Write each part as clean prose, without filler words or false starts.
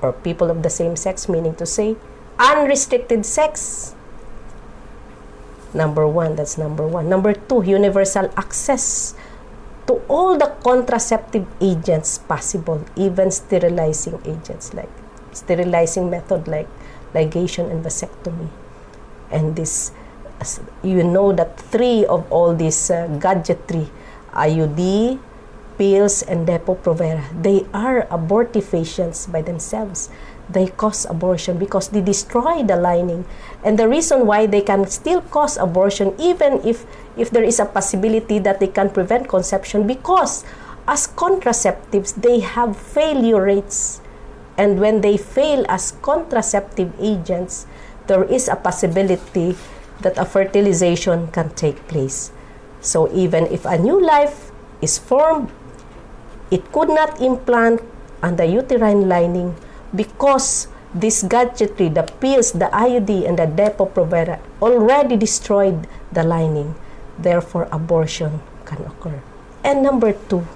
or people of the same sex, meaning to say unrestricted sex. Number one, that's number one. Number two, universal access to all the contraceptive agents possible, even sterilizing agents like sterilizing method like ligation and vasectomy. And this, you know that 3 of all these gadgetry, IUD, pills, and Depo-Provera, they are abortifacients by themselves. They cause abortion because they destroy the lining. And the reason why they can still cause abortion, even if there is a possibility that they can prevent conception, because as contraceptives, they have failure rates. And when they fail as contraceptive agents, there is a possibility that a fertilization can take place. So even if a new life is formed, it could not implant on the uterine lining because this gadgetry, the pills, the IUD, and the Depo-Provera already destroyed the lining. Therefore, abortion can occur. And number 2,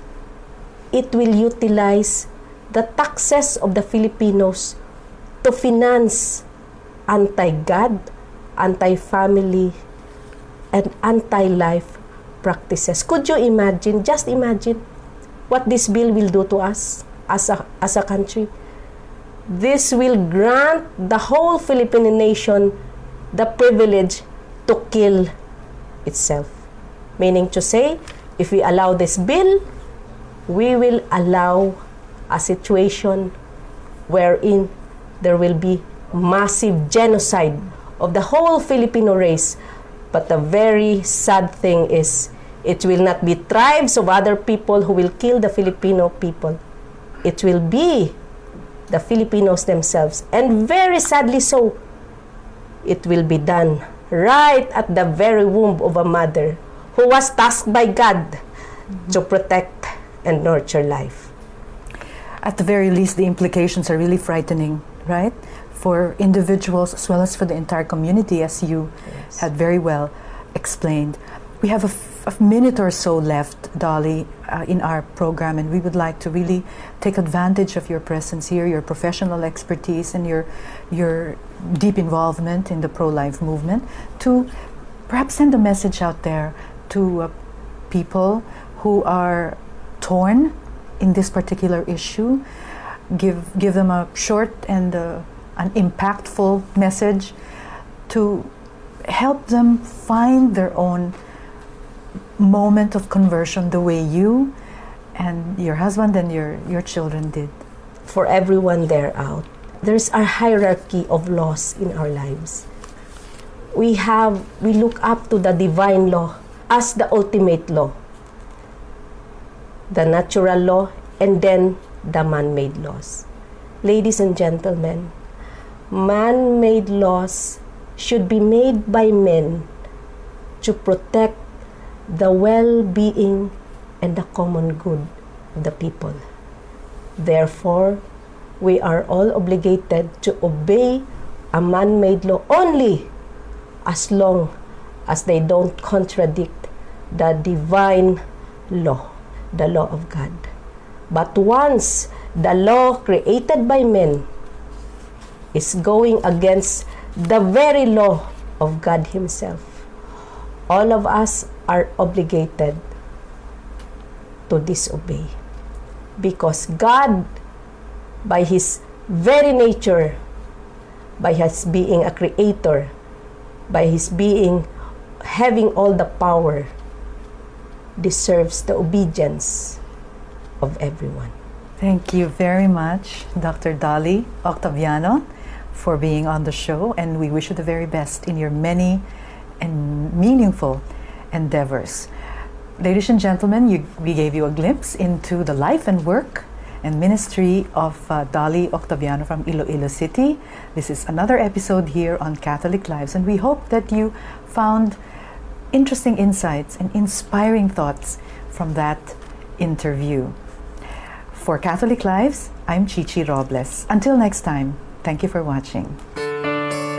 it will utilize the taxes of the Filipinos to finance anti-God, anti-family, and anti-life practices. Could you imagine, just imagine, what this bill will do to us as a country? This will grant the whole Filipino nation the privilege to kill itself. Meaning to say, if we allow this bill, we will allow a situation wherein there will be massive genocide of the whole Filipino race. But the very sad thing is, it will not be tribes of other people who will kill the Filipino people. It will be the Filipinos themselves. And very sadly so, it will be done right at the very womb of a mother who was tasked by God to protect and nurture life. At the very least, the implications are really frightening, right? For individuals as well as for the entire community, as you had very well explained. We have a minute or so left, Dolly, in our program, and we would like to really take advantage of your presence here, your professional expertise, and your deep involvement in the pro-life movement to perhaps send a message out there to people who are torn in this particular issue. Give them a short and an impactful message to help them find their own moment of conversion the way you and your husband and your children did. For everyone there out, there's a hierarchy of laws in our lives. We look up to the divine law as the ultimate law, the natural law, and then the man-made laws. Ladies and gentlemen, man-made laws should be made by men to protect the well-being and the common good of the people. Therefore, we are all obligated to obey a man-made law only as long as they don't contradict the divine law, the law of God. But once the law created by men is going against the very law of God Himself, all of us are obligated to disobey. Because God, by His very nature, by His being a creator, by His being having all the power, deserves the obedience of everyone. Thank you very much, Dr. Dolly Octaviano, for being on the show, and we wish you the very best in your many and meaningful endeavors. Ladies and gentlemen, we gave you a glimpse into the life and work and ministry of Dolly Octaviano from Iloilo City. This is another episode here on Catholic Lives, and we hope that you found interesting insights and inspiring thoughts from that interview. For Catholic Lives, I'm Chichi Robles. Until next time, thank you for watching.